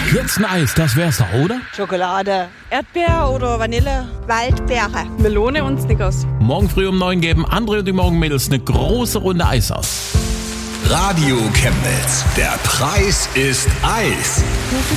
Jetzt ein Eis, das wär's doch, oder? Schokolade, Erdbeer oder Vanille, Waldbeere, Melone und Snickers. Morgen früh um 9 geben André und die Morgenmädels eine große Runde Eis aus. Radio Chemnitz. Der Preis ist Eis.